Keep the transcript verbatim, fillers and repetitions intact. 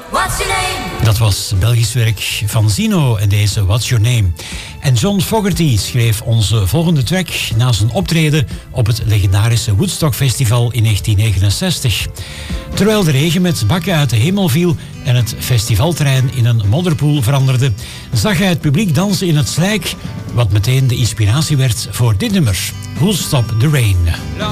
What's your name? Dat was Belgisch werk van Zino en deze What's Your Name. En John Fogerty schreef onze volgende track na zijn optreden op het legendarische Woodstock Festival in negentien negenenzestig. Terwijl de regen met bakken uit de hemel viel en het festivalterrein in een modderpoel veranderde, zag hij het publiek dansen in het slijk, wat meteen de inspiratie werd voor dit nummer, Who'll Stop the Rain.